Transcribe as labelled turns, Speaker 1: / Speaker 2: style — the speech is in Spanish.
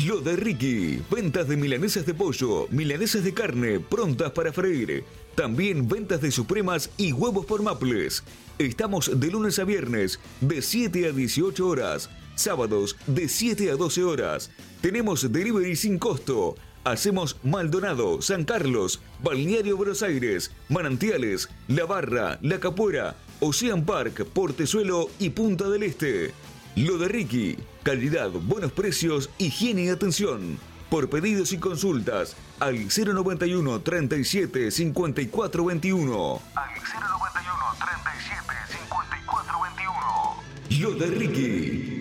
Speaker 1: Lo de Ricky, ventas de milanesas de pollo, milanesas de carne, prontas para freír. También ventas de supremas y huevos por Maples. Estamos de lunes a viernes, de 7 a 18 horas. Sábados, de 7 a 12 horas. Tenemos delivery sin costo. Hacemos Maldonado, San Carlos, Balneario Buenos Aires, Manantiales, La Barra, La Capuera, Ocean Park, Portezuelo y Punta del Este. Lo de Ricky, calidad, buenos precios, higiene y atención. Por pedidos y consultas, al 091 37 54 21. Al 091 37 54 21. Lo de Ricky.